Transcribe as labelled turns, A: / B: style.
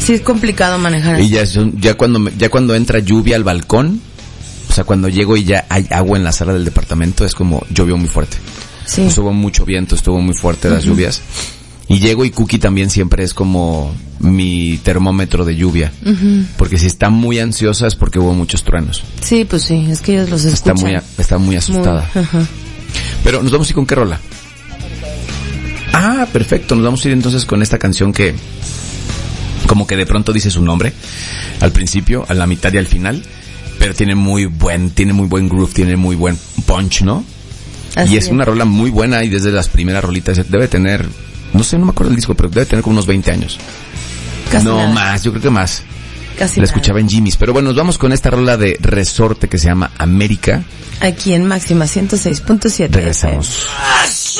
A: Sí, es complicado manejar.
B: Y ya cuando entra lluvia al balcón, o sea, cuando llego y ya hay agua en la sala del departamento, es como llovió muy fuerte.
A: Sí.
B: Estuvo mucho viento, estuvo muy fuerte las lluvias. Y llego y Cookie también siempre es como mi termómetro de lluvia. Porque si está muy ansiosa es porque hubo muchos truenos.
A: Sí, pues sí, es que ellos los escuchan.
B: Está muy asustada. Pero nos vamos a ir con qué rola. Ah, perfecto, nos vamos a ir entonces con esta canción que como que de pronto dice su nombre al principio, a la mitad y al final, pero tiene muy buen groove, tiene muy buen punch, ¿no? Así y es una rola muy buena y desde las primeras rolitas debe tener, no me acuerdo el disco, pero debe tener como unos 20 años. Casi no nada. Más, yo creo que más.
A: Casi
B: la escuchaba en Jimmy's. Pero bueno, nos vamos con esta rola de Resorte que se llama América.
A: Aquí en Máxima 106.7.
B: Regresamos.